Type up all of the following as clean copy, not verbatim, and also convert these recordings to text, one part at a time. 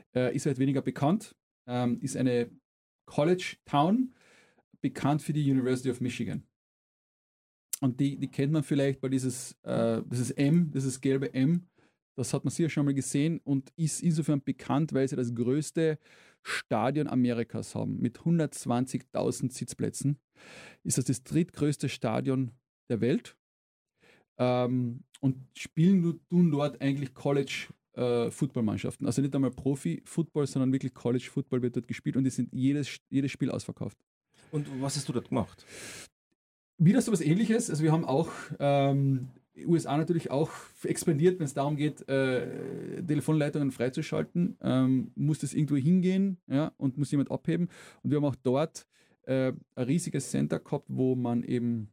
ist halt weniger bekannt, ist eine College Town, bekannt für die University of Michigan. Und die kennt man vielleicht, weil dieses M, dieses gelbe M, das hat man sicher schon mal gesehen und ist insofern bekannt, weil sie das größte Stadion Amerikas haben mit 120.000 Sitzplätzen. Ist das drittgrößte Stadion der Welt. Und tun dort eigentlich College-Football-Mannschaften. Also nicht einmal Profi-Football, sondern wirklich College-Football wird dort gespielt und es sind jedes Spiel ausverkauft. Und was hast du dort gemacht? Wieder so was Ähnliches. Also wir haben auch USA natürlich auch expandiert, wenn es darum geht, Telefonleitungen freizuschalten. Muss das irgendwo hingehen, ja, und muss jemand abheben. Und wir haben auch dort ein riesiges Center gehabt, wo man eben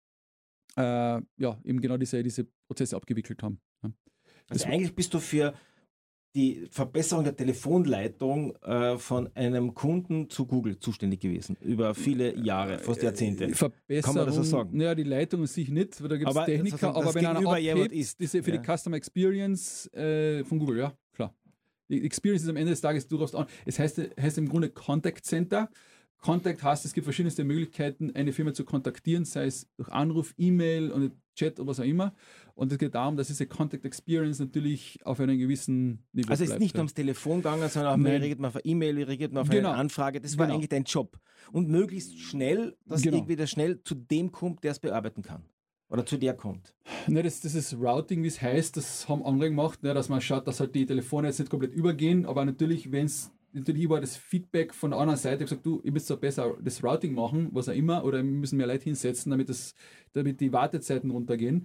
eben genau diese Prozesse abgewickelt haben. Ja. Also eigentlich bist du für die Verbesserung der Telefonleitung von einem Kunden zu Google zuständig gewesen, über viele Jahre, fast Jahrzehnte. Verbesserung, kann man das so sagen? Naja, die Leitung ist sicher nicht, weil da gibt es Techniker, aber wenn einer abhebt, ist für die Customer Experience von Google, ja, klar. Die Experience ist am Ende des Tages durchaus an. Es heißt im Grunde Contact Center. Contact heißt, es gibt verschiedenste Möglichkeiten, eine Firma zu kontaktieren, sei es durch Anruf, E-Mail und Chat oder was auch immer. Und es geht darum, dass diese Contact Experience natürlich auf einem gewissen Niveau also es ist bleibt. nicht nur ums Telefon gegangen, sondern auch reagiert man auf eine E-Mail, reagiert man auf eine Anfrage. Das war eigentlich dein Job. Und möglichst schnell, dass irgendwie der schnell zu dem kommt, der es bearbeiten kann. Oder zu der kommt. Ne, das ist Routing, wie es heißt. Das haben andere gemacht, ne, dass man schaut, dass halt die Telefone jetzt nicht komplett übergehen. Aber natürlich, natürlich war das Feedback von der anderen Seite, ich habe gesagt, du, ihr müsst so besser das Routing machen, was auch immer, oder wir müssen mehr Leute hinsetzen, damit die Wartezeiten runtergehen.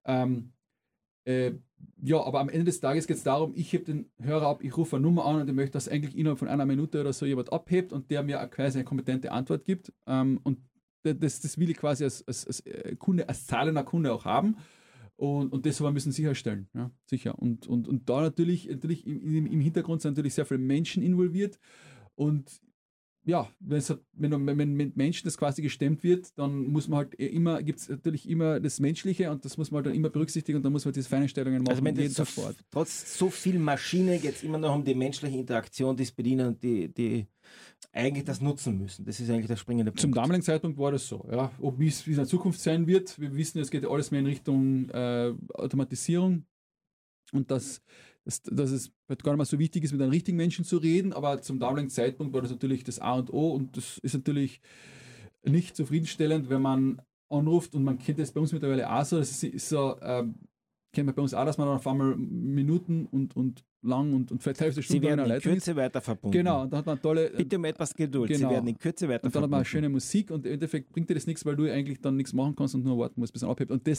Aber am Ende des Tages geht es darum, ich heb den Hörer ab, ich rufe eine Nummer an und ich möchte, dass eigentlich innerhalb von einer Minute oder so jemand abhebt und der mir quasi eine kompetente Antwort gibt. Und das will ich quasi als Kunde, als zahlender Kunde auch haben. Und das aber müssen sie sicherstellen, ja, sicher. Und da natürlich im Hintergrund sind natürlich sehr viele Menschen involviert. Und ja, wenn mit Menschen das quasi gestemmt wird, dann muss man halt gibt es natürlich immer das Menschliche und das muss man halt dann immer berücksichtigen und dann muss man diese Feinstellungen machen. Also trotz so viel Maschine geht es immer noch um die menschliche Interaktion, die es bedienen und die eigentlich das nutzen müssen. Das ist eigentlich der springende Punkt. Zum damaligen Zeitpunkt war das so. Ja. Wie es in der Zukunft sein wird, wir wissen, es geht alles mehr in Richtung Automatisierung und dass es gar nicht mal so wichtig ist, mit einem richtigen Menschen zu reden, aber zum damaligen Zeitpunkt war das natürlich das A und O und das ist natürlich nicht zufriedenstellend, wenn man anruft und man kennt das bei uns mittlerweile auch so, das ist so, kennt man bei uns auch, dass man dann auf einmal Minuten und lang und vielleicht teilweise Stunden Sie werden in Kürze weiter verbunden. Genau, und dann hat man tolle... Bitte um etwas Geduld, genau. Sie werden in Kürze weiter verbunden. Und dann hat man eine schöne Musik und im Endeffekt bringt dir das nichts, weil du eigentlich dann nichts machen kannst und nur warten musst, bis man abhebt. Und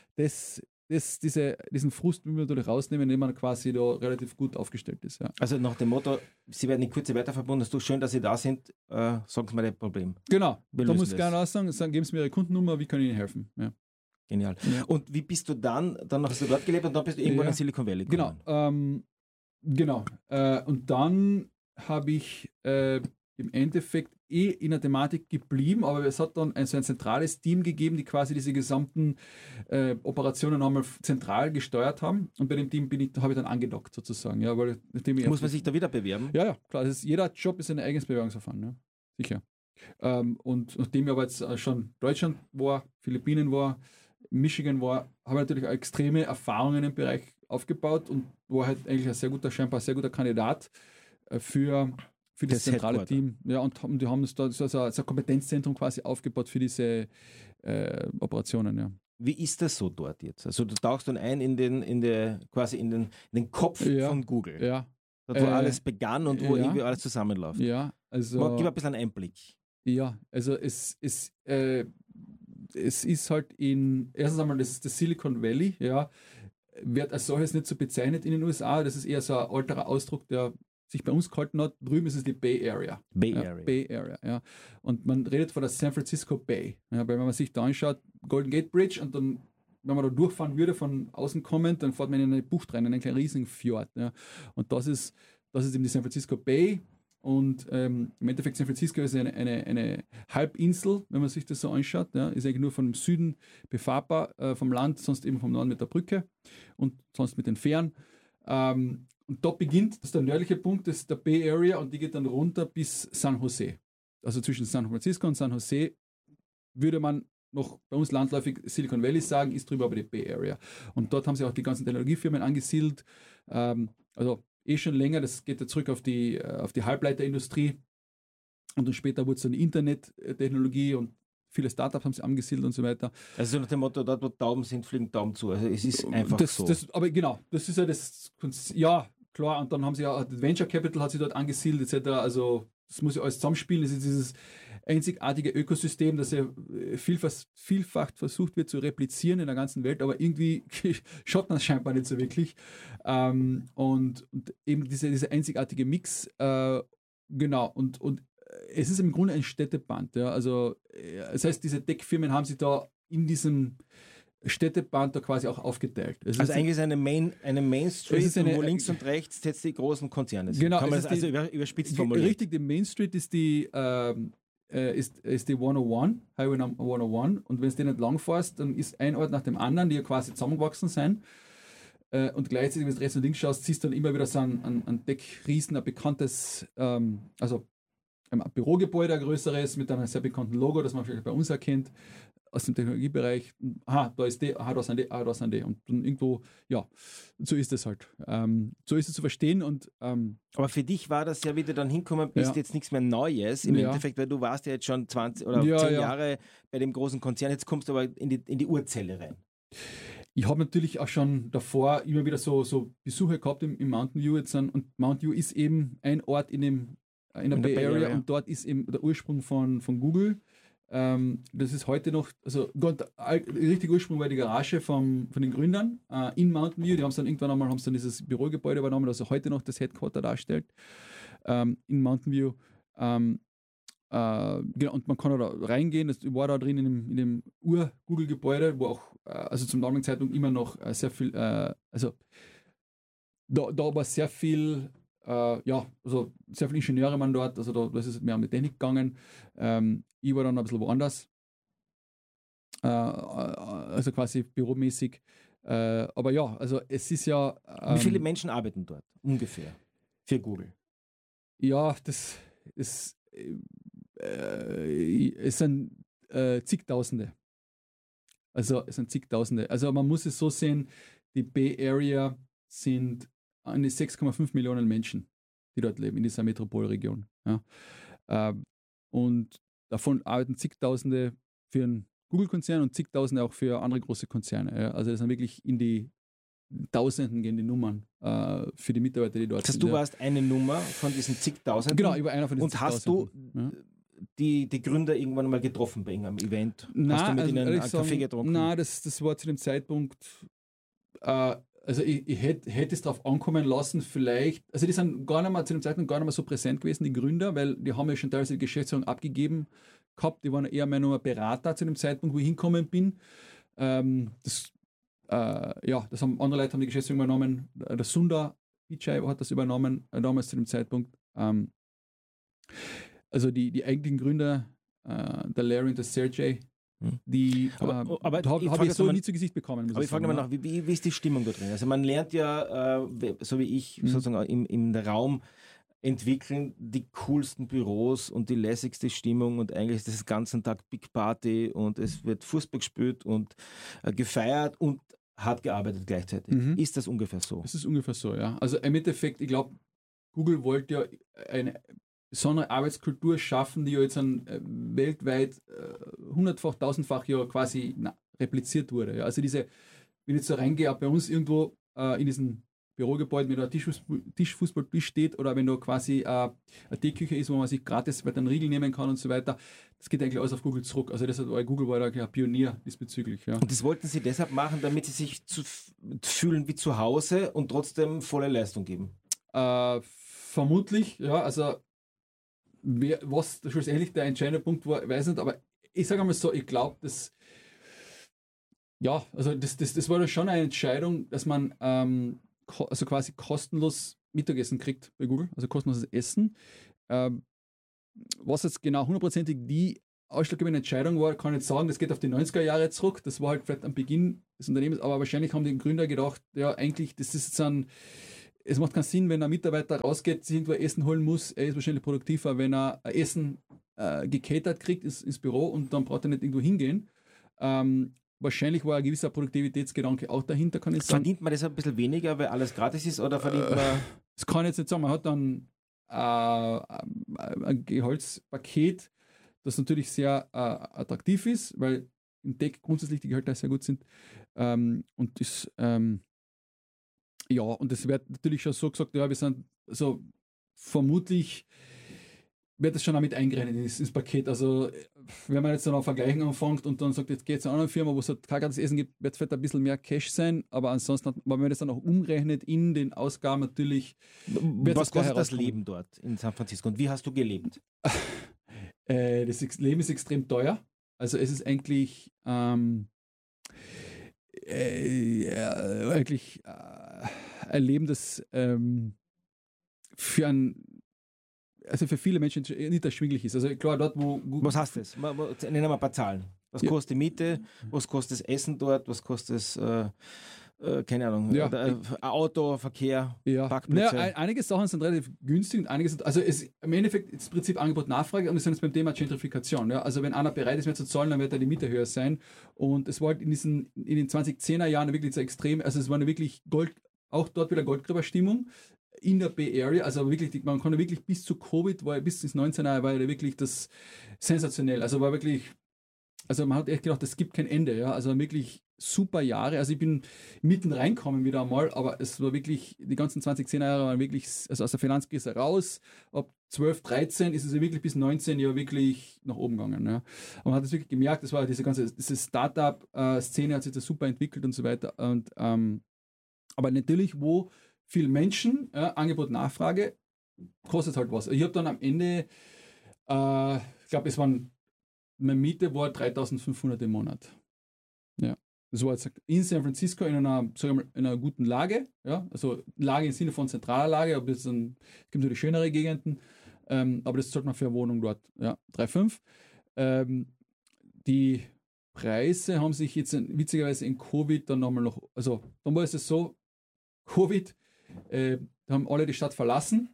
diesen Frust müssen wir natürlich rausnehmen, indem man quasi da relativ gut aufgestellt ist. Ja. Also nach dem Motto, Sie werden in Kürze weiter verbunden, es ist doch schön, dass Sie da sind, sagen Sie mir das Problem. Genau, da muss ich gerne sagen, geben Sie mir Ihre Kundennummer, wie kann ich Ihnen helfen? Ja. Genial. Ja. Und wie bist du dann hast du dort gelebt und dann bist du irgendwann in Silicon Valley gekommen? Genau. Und dann habe ich im Endeffekt in der Thematik geblieben, aber es hat dann ein zentrales Team gegeben, die quasi diese gesamten Operationen einmal zentral gesteuert haben. Und bei dem Team habe ich dann angedockt sozusagen. Ja, weil, muss man sich da wieder bewerben? Ja, klar. Jeder Job ist ein eigenes Bewerbungsverfahren. Ja. Sicher. Und nachdem ich aber jetzt schon Deutschland war, Philippinen war, Michigan war, habe ich natürlich auch extreme Erfahrungen im Bereich aufgebaut und war halt eigentlich scheinbar ein sehr guter Kandidat für das zentrale Team. Ja, und die haben das ein Kompetenzzentrum quasi aufgebaut für diese Operationen. Ja. Wie ist das so dort jetzt? Also du tauchst dann ein in den Kopf von Google. Ja. Dort, wo alles begann und wo irgendwie alles zusammenläuft. Ja, also... Gib ein bisschen einen Einblick. Ja, also es ist halt erstens einmal das Silicon Valley, ja, wird als solches nicht so bezeichnet in den USA. Das ist eher so ein alterer Ausdruck, der sich bei uns gehalten hat. Drüben ist es die Bay Area. Bay Area, ja. Und man redet von der San Francisco Bay. Ja, weil wenn man sich da anschaut, Golden Gate Bridge und dann, wenn man da durchfahren würde, von außen kommend, dann fährt man in eine Bucht rein, in einen kleinen riesigen Fjord. Ja. Und das ist eben die San Francisco Bay. Und im Endeffekt San Francisco ist eine Halbinsel, wenn man sich das so anschaut. Ja, ist eigentlich nur vom Süden befahrbar vom Land, sonst eben vom Norden mit der Brücke und sonst mit den Fähren. und da beginnt, das ist der nördliche Punkt, das ist der Bay Area und die geht dann runter bis San Jose. Also zwischen San Francisco und San Jose würde man noch bei uns landläufig Silicon Valley sagen, ist drüber aber die Bay Area. Und dort haben sie auch die ganzen Technologiefirmen angesiedelt. Also schon länger, das geht ja zurück auf die Halbleiterindustrie. Und dann später wurde es dann Internettechnologie und viele Startups haben sie angesiedelt und so weiter. Also nach dem Motto, dort wo Tauben sind, fliegen Tauben zu. Also es ist einfach so. Aber genau, das ist ja das, ja, klar. Und dann haben sie ja, Venture Capital hat sie dort angesiedelt etc. Also das muss ja alles zusammenspielen. Das ist dieses einzigartige Ökosystem, das ja vielfach versucht wird zu replizieren in der ganzen Welt, aber irgendwie schaut man es scheinbar nicht so wirklich. Und eben dieser einzigartige Mix, genau, und es ist im Grunde ein Städteband. Ja? Also, das heißt, diese Tech-Firmen haben sich da in diesem Städteband da quasi auch aufgeteilt. Also eigentlich ist eine Main Street, wo links und rechts jetzt die großen Konzerne sind. Genau. Kann man das also überspitzt formulieren? Richtig, die Main Street ist die 101, Highway 101, und wenn du den nicht lang fährst, dann ist ein Ort nach dem anderen, die ja quasi zusammengewachsen sind. Und gleichzeitig, wenn du rechts und links schaust, siehst du dann immer wieder so ein Tech-Riesen, ein bekanntes, also ein Bürogebäude, ein größeres, mit einem sehr bekannten Logo, das man vielleicht bei uns erkennt, aus dem Technologiebereich. Da ist die, da sind die. Und dann irgendwo, ja, so ist es halt. So ist es zu verstehen. Und, aber für dich war das ja, wie du dann hinkommen bist, jetzt nichts mehr Neues im Endeffekt, weil du warst ja jetzt schon 20 oder 10 Jahre bei dem großen Konzern, jetzt kommst du aber in die Urzelle rein. Ich habe natürlich auch schon davor immer wieder so Besuche gehabt im Mountain View jetzt und Mountain View ist eben ein Ort in der Bay Area und dort ist eben der Ursprung von Google. Das ist heute noch, also der richtige Ursprung war die Garage von den Gründern in Mountain View. Die haben es dann irgendwann einmal dieses Bürogebäude übernommen, das heute noch das Headquarter darstellt in Mountain View. Genau, und man kann da reingehen. Ich war da drin in dem Ur-Google-Gebäude, wo auch also zum damaligen Zeitpunkt immer noch sehr viel, also da war sehr viel, also sehr viele Ingenieure waren dort, also da ist es mehr um die Technik gegangen. Ich war dann ein bisschen woanders, also quasi büromäßig. Aber ja, also es ist ja... Wie viele Menschen arbeiten dort ungefähr für Google? Ja, das ist... es sind zigtausende. Also es sind zigtausende. Also man muss es so sehen, die Bay Area sind eine 6,5 Millionen Menschen, die dort leben, in dieser Metropolregion. Ja. Und davon arbeiten zigtausende für einen Google-Konzern und zigtausende auch für andere große Konzerne. Ja. Also es sind wirklich in die Tausenden gehen die Nummern für die Mitarbeiter, die dort sind. Du warst eine Nummer von diesen zigtausenden? Genau, über einer von diesen zigtausenden. Und hast du die Gründer irgendwann mal getroffen bei irgendeinem Event? Hast du mit ihnen einen Kaffee getrunken? Nein, das war zu dem Zeitpunkt, also ich hätte es darauf ankommen lassen, vielleicht, also die sind zu dem Zeitpunkt gar nicht mehr so präsent gewesen, die Gründer, weil die haben ja schon teilweise die Geschäftsführung abgegeben gehabt, die waren eher mehr nur Berater zu dem Zeitpunkt, wo ich hingekommen bin. Das haben andere Leute die Geschäftsführung übernommen. Der Sundar Pichai hat das übernommen, damals zu dem Zeitpunkt. Also die eigentlichen Gründer, der Larry und der Sergey, die habe ich so nie zu Gesicht bekommen. Aber ich frage nochmal nach, wie ist die Stimmung da drin? Also man lernt ja, so wie ich, sozusagen im Raum entwickeln, die coolsten Büros und die lässigste Stimmung und eigentlich ist das den ganzen Tag Big Party und es wird Fußball gespielt und gefeiert und hart gearbeitet gleichzeitig. Ist das ungefähr so? Es ist ungefähr so, ja. Also im Endeffekt, ich glaube, Google wollte ja eine besondere Arbeitskultur schaffen, die ja jetzt weltweit hundertfach, tausendfach ja quasi repliziert wurde. Ja. Also wenn ich jetzt so reingehe, auch bei uns irgendwo in diesen Bürogebäuden, wenn da ein Tischfußballtisch steht oder wenn da quasi eine Teeküche ist, wo man sich gratis einen Riegel nehmen kann und so weiter, das geht eigentlich alles auf Google zurück. Also Google war da ein Pionier diesbezüglich. Ja. Und das wollten sie deshalb machen, damit sie sich fühlen wie zu Hause und trotzdem volle Leistung geben? Vermutlich, ja, also was schlussendlich der entscheidende Punkt war, weiß nicht, aber ich sage einmal so, ich glaube, das war da schon eine Entscheidung, dass man also quasi kostenlos Mittagessen kriegt bei Google, also kostenloses Essen. Was jetzt genau hundertprozentig die ausschlaggebende Entscheidung war, kann ich nicht sagen, das geht auf die 90er Jahre zurück, das war halt vielleicht am Beginn des Unternehmens, aber wahrscheinlich haben die Gründer gedacht, ja eigentlich, das ist jetzt es macht keinen Sinn, wenn ein Mitarbeiter rausgeht, sich irgendwo Essen holen muss. Er ist wahrscheinlich produktiver, wenn er Essen gecatert kriegt ins Büro und dann braucht er nicht irgendwo hingehen. Wahrscheinlich war ein gewisser Produktivitätsgedanke auch dahinter, kann ich sagen. Verdient man das ein bisschen weniger, weil alles gratis ist, oder verdient man... Das kann ich jetzt nicht sagen. Man hat dann ein Gehaltspaket, das natürlich sehr attraktiv ist, weil im Tech grundsätzlich die Gehälter sehr gut sind. Und das, ja, und das wird natürlich schon so gesagt, ja, wir sind, also vermutlich wird das schon auch mit eingerechnet ins Paket. Also, wenn man jetzt dann auf Vergleichen anfängt und dann sagt, jetzt geht es zu einer anderen Firma, wo es halt kein gratis Essen gibt, wird es vielleicht ein bisschen mehr Cash sein, aber ansonsten, wenn man das dann auch umrechnet in den Ausgaben natürlich. Was kostet das Leben dort in San Francisco und wie hast du gelebt? Das Leben ist extrem teuer. Also, es ist eigentlich eigentlich ein Leben, das für viele Menschen nicht erschwinglich ist. Also klar, dort, wo... Was heißt das? Nennen wir ein paar Zahlen. Was kostet die Miete? Was kostet das Essen dort? Was kostet das, keine Ahnung, Auto, Verkehr, Parkplätze? Ja, einige Sachen sind relativ günstig und einige sind... Also im Endeffekt ist das Prinzip Angebot-Nachfrage und wir sind jetzt beim Thema Gentrifikation. Ja? Also wenn einer bereit ist, mehr zu zahlen, dann wird die Miete höher sein. Und es war halt in den 2010er Jahren wirklich so extrem, also es war eine wirklich auch dort wieder Goldgräberstimmung in der Bay Area, also wirklich, man konnte wirklich bis zu Covid, bis ins 19er war ja wirklich das sensationell, also war wirklich, also man hat echt gedacht, es gibt kein Ende, ja, also wirklich super Jahre, also ich bin mitten reinkommen wieder einmal, aber es war wirklich, die ganzen 2010er Jahre waren wirklich, also aus der Finanzkrise raus, ab 12, 13 ist es ja wirklich bis 19 ja wirklich nach oben gegangen, ja. Und man hat es wirklich gemerkt, das war diese Startup-Szene hat sich da super entwickelt und so weiter und aber natürlich, wo viele Menschen, Angebot, Nachfrage, kostet halt was. Ich habe dann am Ende, ich glaube, meine Miete war 3.500 im Monat. Ja, das war jetzt in San Francisco in einer guten Lage, ja, also Lage im Sinne von zentraler Lage, aber es gibt natürlich schönere Gegenden, aber das zahlt man für eine Wohnung dort, ja, 3,5. Die Preise haben sich jetzt witzigerweise in Covid dann nochmal also dann war es so, Covid, haben alle die Stadt verlassen.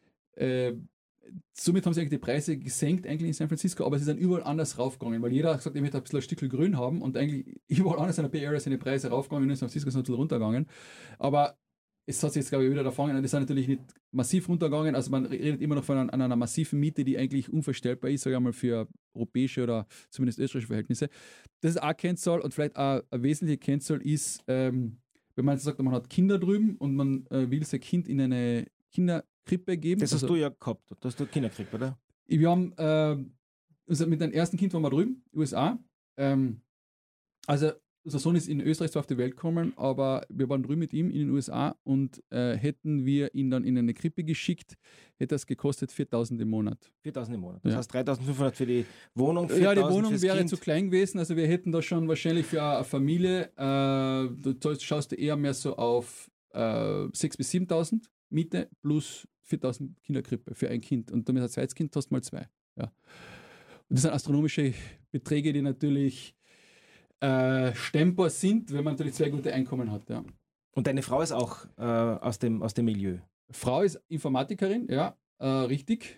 Somit haben sie eigentlich die Preise gesenkt eigentlich in San Francisco, aber sie sind überall anders raufgegangen, weil jeder hat gesagt, ich möchte ein bisschen ein Stückchen grün haben und eigentlich überall anders in der Bay Area sind die Preise raufgegangen und in San Francisco sind ein bisschen runtergegangen. Aber es hat sich jetzt, glaube ich, wieder davon und die sind natürlich nicht massiv runtergegangen, also man redet immer noch von einer massiven Miete, die eigentlich unvorstellbar ist, sage ich mal, für europäische oder zumindest österreichische Verhältnisse. Das ist auch Kennzahl und vielleicht auch eine wesentliche Kennzahl ist, wenn man sagt, man hat Kinder drüben und man will sein Kind in eine Kinderkrippe geben. Das hast du ja gehabt, dass du Kinder kriegst, oder? Wir haben, also mit dem ersten Kind waren wir drüben, USA. Also unser Sohn ist in Österreich zwar auf die Welt gekommen, aber wir waren drüben mit ihm in den USA und hätten wir ihn dann in eine Krippe geschickt, hätte das gekostet 4.000 im Monat. 4.000 im Monat. Das heißt 3.500 für die Wohnung, 4.000 ja, die Wohnung wäre kind. zu klein gewesen, also wir hätten da schon wahrscheinlich für eine Familie, du schaust du eher mehr so auf 6.000 bis 7.000 Miete plus 4.000 Kinderkrippe für ein Kind und damit ein zweites Kind hast du mal 2. Ja. Und das sind astronomische Beträge, die natürlich stemmbar sind, wenn man natürlich 2 gute Einkommen hat. Ja. Und deine Frau ist auch aus dem Milieu? Frau ist Informatikerin, ja, richtig.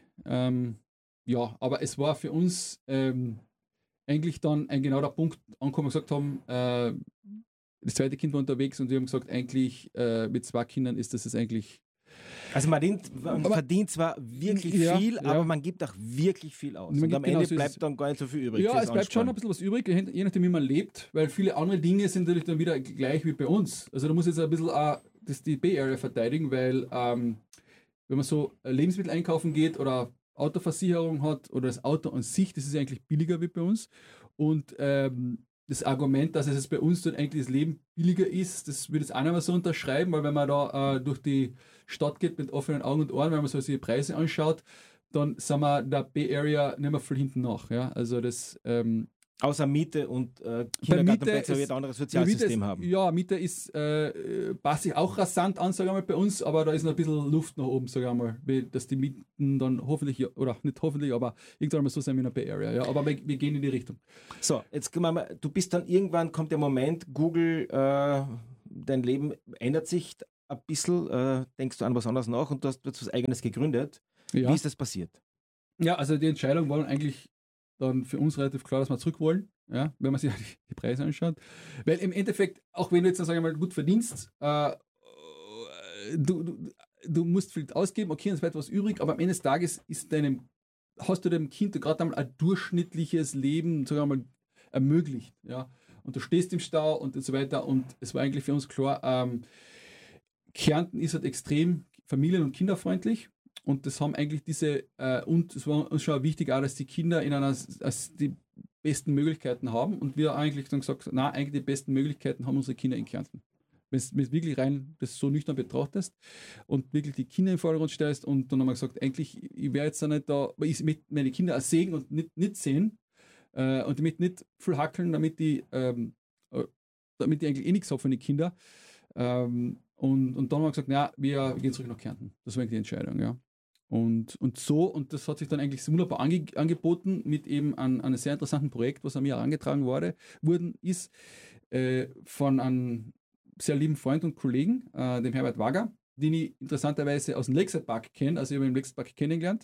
Ja, aber es war für uns eigentlich dann genau der Punkt angekommen, gesagt haben, das zweite Kind war unterwegs und wir haben gesagt, eigentlich mit 2 Kindern ist das eigentlich... Also man verdient zwar wirklich viel, aber man gibt auch wirklich viel aus. Und am Ende bleibt dann gar nicht so viel übrig. Ja, es bleibt schon ein bisschen was übrig, je nachdem, wie man lebt, weil viele andere Dinge sind natürlich dann wieder gleich wie bei uns. Also da muss jetzt ein bisschen die Bay Area verteidigen, weil wenn man so Lebensmittel einkaufen geht oder Autoversicherung hat oder das Auto an sich, das ist eigentlich billiger wie bei uns. Und das Argument, dass es jetzt bei uns dann eigentlich das Leben billiger ist, das würde ich jetzt auch nicht mehr so unterschreiben, weil wenn man da durch die Stadt geht mit offenen Augen und Ohren, wenn man so die Preise anschaut, dann sind wir der Bay Area nicht mehr viel hinten nach. Ja? Also das... Außer Miete und Kindergartenplätze wird ein anderes Sozialsystem haben. Ja, Miete ist, passt sich auch rasant an, sagen wir mal, bei uns, aber da ist noch ein bisschen Luft nach oben, sagen wir mal, dass die Mieten dann hoffentlich, oder nicht hoffentlich, aber irgendwann mal so sein wie in der Bay Area. Ja, aber wir gehen in die Richtung. So, jetzt du bist dann irgendwann, kommt der Moment, Google, dein Leben ändert sich ein bisschen, denkst du an was anderes nach und du hast was Eigenes gegründet. Ja. Wie ist das passiert? Ja, also die Entscheidung war dann eigentlich dann für uns relativ klar, dass wir zurück wollen, ja, wenn man sich die Preise anschaut. Weil im Endeffekt, auch wenn du jetzt, sagen wir mal, gut verdienst, du musst viel ausgeben, okay, es bleibt was übrig, aber am Ende des Tages hast du dem Kind gerade einmal ein durchschnittliches Leben, sagen wir mal, ermöglicht, ja. Und du stehst im Stau und so weiter und es war eigentlich für uns klar, Kärnten ist halt extrem familien- und kinderfreundlich. Und das haben eigentlich und es war uns schon wichtig auch, dass die Kinder die besten Möglichkeiten haben. Und wir eigentlich dann gesagt, na, eigentlich die besten Möglichkeiten haben unsere Kinder in Kärnten. Wenn du wirklich rein das so nüchtern betrachtest und wirklich die Kinder im Vordergrund stellst und dann haben wir gesagt, eigentlich, ich wäre jetzt da nicht da, weil ich möchte meine Kinder auch sehen und nicht sehen und damit nicht viel hackeln, damit die eigentlich eh nichts haben von den Kindern. Und dann haben wir gesagt, ja, wir gehen zurück nach Kärnten. Das war eigentlich die Entscheidung, ja. Und das hat sich dann eigentlich wunderbar angeboten mit eben einem sehr interessanten Projekt, was an mir herangetragen ist, von einem sehr lieben Freund und Kollegen, dem Herbert Wager, den ich interessanterweise aus dem Lakeside Park kenne, also ich habe ihn im Lakeside Park kennengelernt.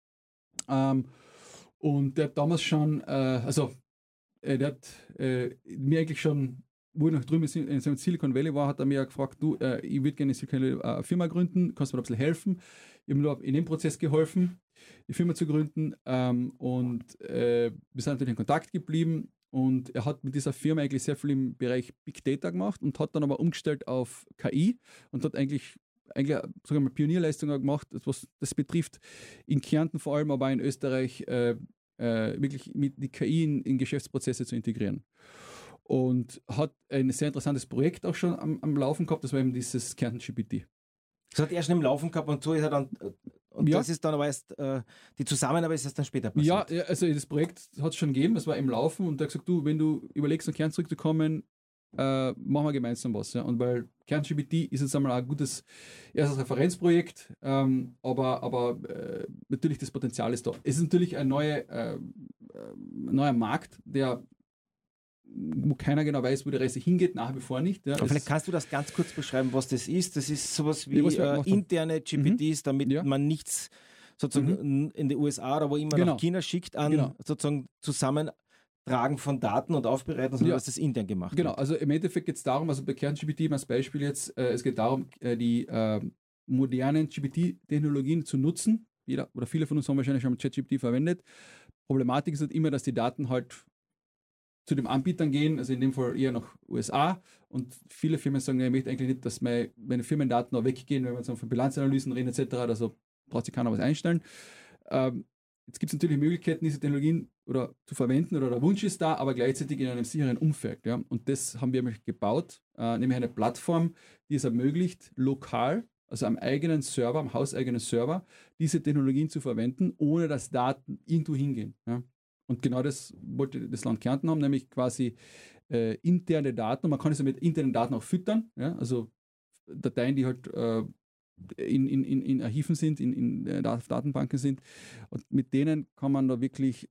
Und der hat damals schon, der hat mir eigentlich schon, wo ich noch drüben in Silicon Valley war, hat er mir gefragt, du, ich würde gerne eine Silicon Valley Firma gründen, kannst du mir da ein bisschen helfen? Ich habe nur in dem Prozess geholfen, die Firma zu gründen und wir sind natürlich in Kontakt geblieben und er hat mit dieser Firma eigentlich sehr viel im Bereich Big Data gemacht und hat dann aber umgestellt auf KI und hat eigentlich sagen wir mal, Pionierleistungen gemacht, was das betrifft, in Kärnten vor allem, aber auch in Österreich wirklich mit die KI in Geschäftsprozesse zu integrieren. Und hat ein sehr interessantes Projekt auch schon am Laufen gehabt, das war eben dieses Kärnten GPT. Das hat er schon im Laufen gehabt und so ist er dann, und Ja. das ist dann aber erst, die Zusammenarbeit ist erst dann später passiert. Ja, also das Projekt hat es schon gegeben, das war im Laufen und er hat gesagt, du, wenn du überlegst, nach Kärnten zurückzukommen, machen wir gemeinsam was. Ja. Und weil KernGPT ist jetzt einmal ein gutes erstes Referenzprojekt, aber natürlich das Potenzial ist da. Es ist natürlich ein neuer Markt, wo keiner genau weiß, wo die Reise hingeht, nach wie vor nicht. Ja. Aber vielleicht kannst du das ganz kurz beschreiben, was das ist. Das ist sowas wie was interne GPTs, damit man nichts sozusagen in die USA oder wo immer nach China schickt, an sozusagen Zusammentragen von Daten und Aufbereiten, sondern dass das intern gemacht wird. Also im Endeffekt geht es darum, also bei KernGPT als Beispiel jetzt, es geht darum, die modernen GPT-Technologien zu nutzen. Jeder oder viele von uns haben wahrscheinlich schon mal ChatGPT verwendet. Problematik ist halt immer, dass die Daten halt zu den Anbietern gehen, also in dem Fall eher nach USA, und viele Firmen sagen, ich möchte eigentlich nicht, dass meine Firmendaten auch weggehen, wenn wir jetzt von Bilanzanalysen reden etc., also braucht sich keiner was einstellen. Jetzt gibt es natürlich Möglichkeiten, diese Technologien zu verwenden oder der Wunsch ist da, aber gleichzeitig in einem sicheren Umfeld. Ja? Und das haben wir gebaut, nämlich eine Plattform, die es ermöglicht, lokal, also am eigenen Server, am hauseigenen Server, diese Technologien zu verwenden, ohne dass Daten irgendwo hingehen. Ja? Und genau das wollte das Land Kärnten haben, nämlich quasi interne Daten. Und man kann es ja mit internen Daten auch füttern, ja? Also Dateien, die halt in Archiven sind, in Datenbanken sind. Und mit denen kann man da wirklich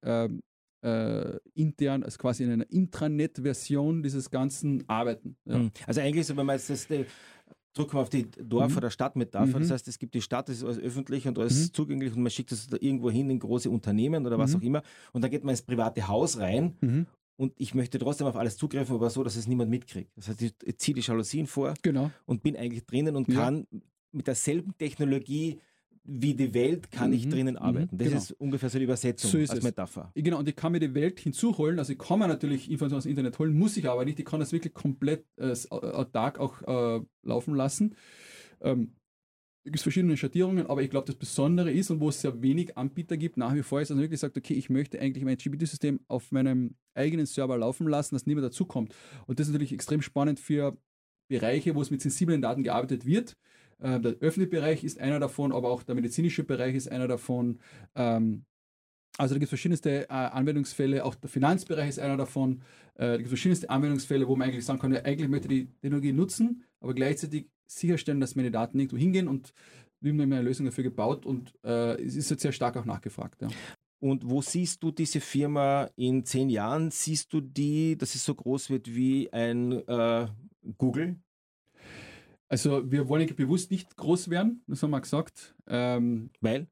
intern, also quasi in einer Intranet-Version dieses Ganzen arbeiten. Ja. Also eigentlich so, wenn man jetzt drücken wir auf die Dorf- oder Stadtmetapher. Das heißt, es gibt die Stadt, das ist alles öffentlich und alles zugänglich und man schickt das da irgendwo hin in große Unternehmen oder was auch immer. Und dann geht man ins private Haus rein und ich möchte trotzdem auf alles zugreifen, aber so, dass es niemand mitkriegt. Das heißt, ich ziehe die Jalousien vor und bin eigentlich drinnen und kann mit derselben Technologie wie die Welt kann ich drinnen arbeiten. Das ist ungefähr so die Übersetzung als Metapher. Genau, und ich kann mir die Welt hinzuholen, also ich kann mir natürlich Informationen aus dem Internet holen, muss ich aber nicht, ich kann das wirklich komplett autark auch laufen lassen. Es gibt verschiedene Schattierungen, aber ich glaube, das Besondere ist, und wo es sehr wenig Anbieter gibt, nach wie vor ist, dass man wirklich sagt, okay, ich möchte eigentlich mein GPT-System auf meinem eigenen Server laufen lassen, dass niemand dazukommt. Und das ist natürlich extrem spannend für Bereiche, wo es mit sensiblen Daten gearbeitet wird. Der öffentliche Bereich ist einer davon, aber auch der medizinische Bereich ist einer davon. Also da gibt es verschiedenste Anwendungsfälle, auch der Finanzbereich ist einer davon. Da gibt es verschiedenste Anwendungsfälle, wo man eigentlich sagen kann, ja, eigentlich möchte die Technologie nutzen, aber gleichzeitig sicherstellen, dass meine Daten nirgendwo hingehen, und wir haben eine Lösung dafür gebaut und es ist jetzt sehr stark auch nachgefragt. Ja. Und wo siehst du diese Firma in 10 Jahren? Siehst du dass es so groß wird wie ein Google? Also wir wollen bewusst nicht groß werden, das haben wir gesagt. Weil?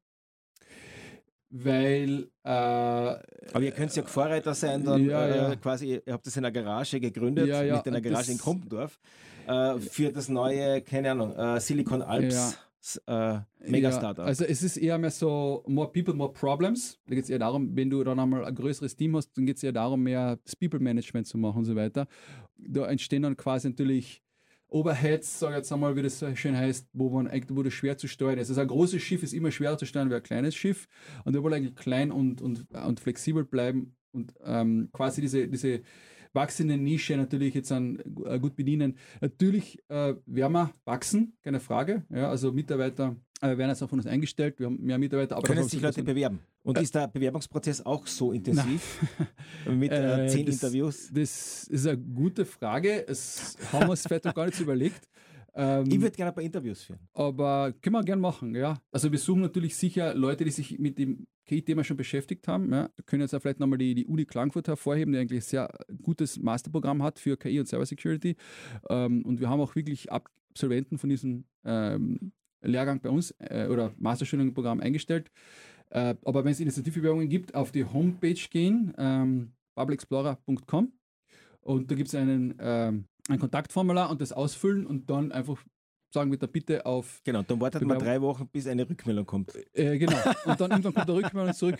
Weil Aber ihr könnt ja Vorreiter sein, dann ja. quasi, ihr habt das in einer Garage gegründet, Ja, nicht in einer Garage in Kompendorf, für das neue, keine Ahnung, Silicon Alps Mega-Startup. Also es ist eher mehr so more people, more problems. Da geht es eher darum, wenn du dann einmal ein größeres Team hast, dann geht es eher darum, mehr das People-Management zu machen und so weiter. Da entstehen dann quasi natürlich Overheads, sage ich jetzt einmal, wie das so schön heißt, wo das schwer zu steuern ist. Also ein großes Schiff ist immer schwerer zu steuern wie ein kleines Schiff. Und wir wollen eigentlich klein und flexibel bleiben und quasi diese wachsende Nische natürlich jetzt gut bedienen. Natürlich werden wir wachsen, keine Frage. Ja, also Mitarbeiter werden jetzt auch von uns eingestellt. Wir haben mehr Mitarbeiter. Aber können sich Leute bewerben? Und ist der Bewerbungsprozess auch so intensiv? Mit 10 Interviews? Das ist eine gute Frage. Das haben wir uns vielleicht noch gar nicht so überlegt. Ich würde gerne ein paar Interviews führen. Aber können wir gerne machen, ja. Also wir suchen natürlich sicher Leute, die sich mit dem KI-Thema schon beschäftigt haben. Ja. Wir können jetzt auch vielleicht nochmal die Uni Klagenfurt hervorheben, die eigentlich ein sehr gutes Masterprogramm hat für KI und Cybersecurity. Und wir haben auch wirklich Absolventen von diesem Lehrgang bei uns oder Masterstudienprogramm eingestellt. Aber wenn es Initiativbewerbungen gibt, auf die Homepage gehen, bubbleexplorer.com, und da gibt es ein Kontaktformular und das ausfüllen und dann einfach sagen wir da bitte auf. Genau, dann wartet man 3 Wochen, bis eine Rückmeldung kommt. Genau, und dann irgendwann kommt eine Rückmeldung zurück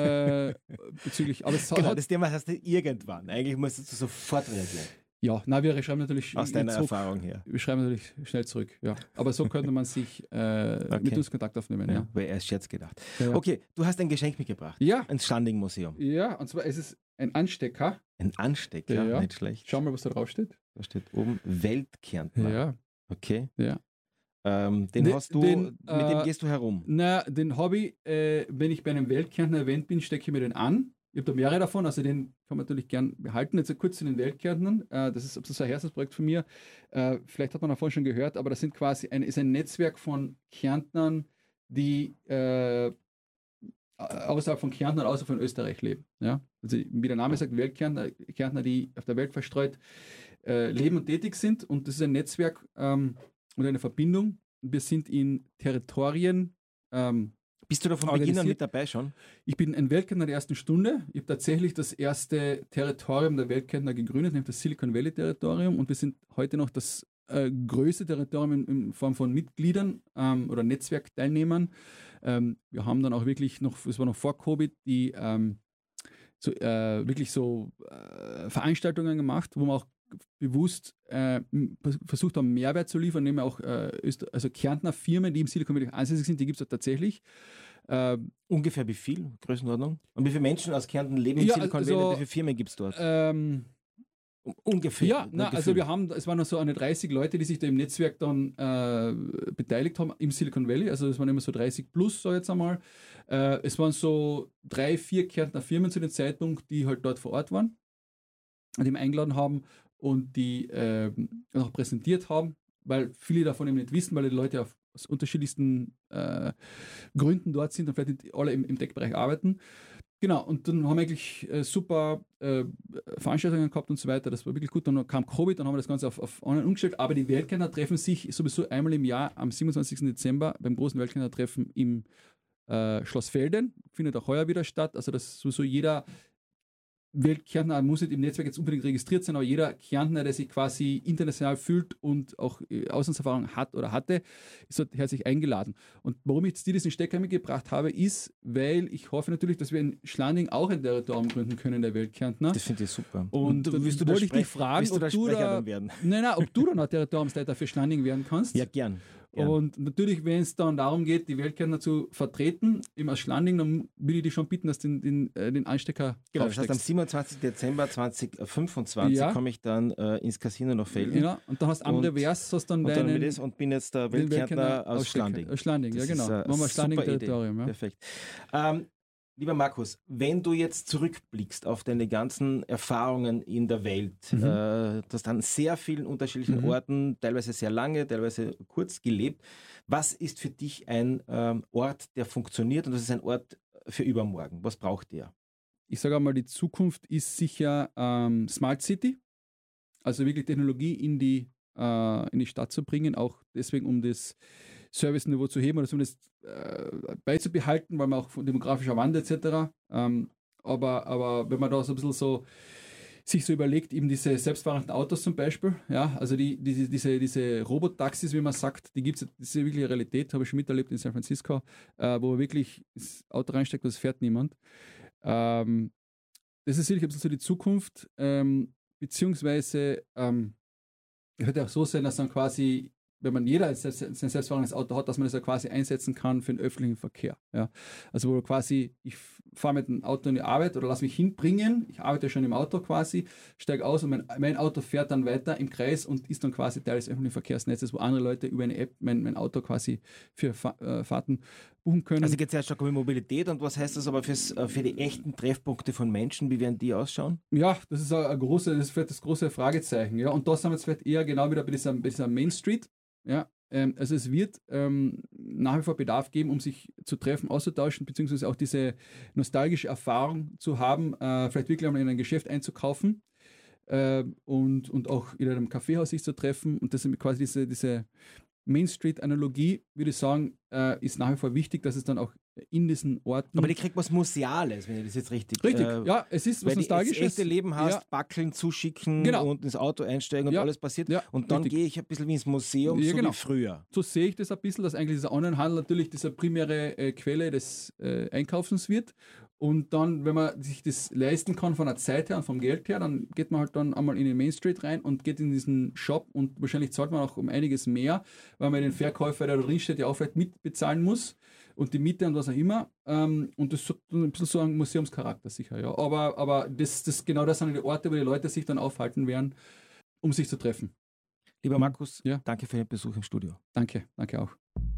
bezüglich. Aber genau, das Thema heißt irgendwann. Eigentlich musst du sofort reagieren. Ja, wir schreiben natürlich. Aus deiner Erfahrung her. Wir schreiben natürlich schnell zurück, ja. Aber so könnte man sich mit uns Kontakt aufnehmen. Ja. Wäre erst Scherz gedacht. Ja. Okay, du hast ein Geschenk mitgebracht. Ja. Ein Standing-Museum. Ja, und zwar ist es ein Anstecker. Ein Anstecker, ja. Nicht schlecht. Schau mal, was da drauf steht. Da steht oben Weltkärntner. Ja. Okay. Ja. Mit dem gehst du herum? Na, den habe ich, wenn ich bei einem Weltkärntner-Event bin, stecke ich mir den an. Ich habe da mehrere davon, also den kann man natürlich gern behalten. Jetzt kurz zu den Weltkärtnern. Das ist ein Herzensprojekt von mir. Vielleicht hat man davon schon gehört, aber das sind quasi ist ein Netzwerk von Kärntnern, die außerhalb von Kärnten und außerhalb von Österreich leben. Ja? Also wie der Name sagt, Weltkärntner, Kärntner, die auf der Welt verstreut leben und tätig sind. Und das ist ein Netzwerk und eine Verbindung. Wir sind in Territorien. Bist du da von Beginn an mit dabei schon? Ich bin ein Weltkärntner der ersten Stunde. Ich habe tatsächlich das erste Territorium der Weltkärntner gegründet, nämlich das Silicon Valley Territorium. Und wir sind heute noch das größte Territorium in Form von Mitgliedern oder Netzwerkteilnehmern. Wir haben dann auch wirklich noch, es war noch vor Covid, die wirklich so Veranstaltungen gemacht, wo man auch bewusst versucht haben, Mehrwert zu liefern, nehmen wir auch also Kärntner Firmen, die im Silicon Valley ansässig sind, die gibt es tatsächlich. Ungefähr wie viel? Größenordnung? Und wie viele Menschen aus Kärnten leben im Silicon Valley? Wie viele Firmen gibt es dort? Ungefähr. Ja, also es waren noch so eine 30 Leute, die sich da im Netzwerk dann beteiligt haben im Silicon Valley. Also es waren immer so 30 plus, sag ich jetzt einmal. Es waren so 3, 4 Kärntner Firmen zu dem Zeitpunkt, die halt dort vor Ort waren und die wir eingeladen haben und die auch präsentiert haben, weil viele davon eben nicht wissen, weil die Leute aus unterschiedlichsten Gründen dort sind und vielleicht nicht alle im Tech-Bereich arbeiten. Genau, und dann haben wir eigentlich super Veranstaltungen gehabt und so weiter. Das war wirklich gut. Dann kam Covid, dann haben wir das Ganze auf online umgestellt. Aber die Weltkärntner treffen sich sowieso einmal im Jahr am 27. Dezember beim großen Weltkärntner-Treffen im Schloss Velden. Findet auch heuer wieder statt. Also das sowieso jeder Weltkärntner muss nicht im Netzwerk jetzt unbedingt registriert sein, aber jeder Kärntner, der sich quasi international fühlt und auch Auslandserfahrung hat oder hatte, ist dort herzlich eingeladen. Und warum ich jetzt dir diesen Stecker mitgebracht habe, ist, weil ich hoffe natürlich, dass wir in Schlanding auch ein Territorium gründen können, der Weltkärntner. Das finde ich super. Und willst du wollte ich dich fragen, ob du da werden? Ob du dann auch Territoriumsleiter für Schlanding werden kannst. Ja, gern. Und natürlich, wenn es dann darum geht, die Weltkärntner zu vertreten, im aus Schlanding, dann würde ich dich schon bitten, dass du den Anstecker genau, das heißt, am 27. Dezember 2025 komme ich dann ins Casino nach Felden. Ja, und dann hast du am Revers hast dann deinen... Und bin jetzt der Weltkärntner aus Schlanding. Aus Schlanding, ja genau. Machen wir Schlanding-Territorium. Ja. Perfekt. Lieber Markus, wenn du jetzt zurückblickst auf deine ganzen Erfahrungen in der Welt, du hast an sehr vielen unterschiedlichen Orten, teilweise sehr lange, teilweise kurz gelebt. Was ist für dich ein Ort, der funktioniert, und was ist ein Ort für übermorgen? Was braucht der? Ich sage einmal, die Zukunft ist sicher Smart City, also wirklich Technologie in die in die Stadt zu bringen, auch deswegen, um das Service-Niveau zu heben oder zumindest beizubehalten, weil man auch von demografischer Wandel etc. Aber wenn man da so ein bisschen so sich so überlegt, eben diese selbstfahrenden Autos zum Beispiel, ja, also diese Robotaxis, wie man sagt, die gibt es, das ist ja wirklich eine Realität, habe ich schon miterlebt in San Francisco, wo man wirklich das Auto reinsteckt und es fährt niemand. Das ist sicherlich ein bisschen so die Zukunft, beziehungsweise es wird ja auch so sein, dass dann quasi, wenn man jeder sein selbstfahrendes Auto hat, dass man das ja quasi einsetzen kann für den öffentlichen Verkehr. Ja. Also wo quasi, ich fahre mit dem Auto in die Arbeit oder lasse mich hinbringen, ich arbeite schon im Auto quasi, steige aus und mein Auto fährt dann weiter im Kreis und ist dann quasi Teil des öffentlichen Verkehrsnetzes, wo andere Leute über eine App mein Auto quasi für Fahrten buchen können. Also geht es ja stark um Mobilität und was heißt das aber für die echten Treffpunkte von Menschen, wie werden die ausschauen? Ja, das ist das große Fragezeichen. Ja. Und da sind wir jetzt vielleicht eher genau wieder bei dieser Main Street. Ja, also es wird nach wie vor Bedarf geben, um sich zu treffen, auszutauschen, beziehungsweise auch diese nostalgische Erfahrung zu haben, vielleicht wirklich einmal in ein Geschäft einzukaufen und auch in einem Kaffeehaus sich zu treffen. Und das ist quasi diese Main Street-Analogie, würde ich sagen, ist nach wie vor wichtig, dass es dann auch in diesen Orten... Aber die kriegt was Museales, wenn ich das jetzt richtig... Richtig, ja, es ist was Nostalgisches. Wenn du das echte Leben hast, ja. Backeln, zuschicken Genau. und ins Auto einsteigen und ja. alles passiert. Ja, und dann gehe ich ein bisschen wie ins Museum, so wie früher. So sehe ich das ein bisschen, dass eigentlich dieser Onlinehandel natürlich diese primäre Quelle des Einkaufens wird. Und dann, wenn man sich das leisten kann von der Zeit her und vom Geld her, dann geht man halt dann einmal in den Main Street rein und geht in diesen Shop und wahrscheinlich zahlt man auch um einiges mehr, weil man den Verkäufer, der da drin steht, ja auch vielleicht mitbezahlen muss und die Miete und was auch immer. Und das hat ein bisschen so einen Museumscharakter sicher, ja. Aber das genau das sind die Orte, wo die Leute sich dann aufhalten werden, um sich zu treffen. Lieber Markus, ja. Danke für den Besuch im Studio. Danke auch.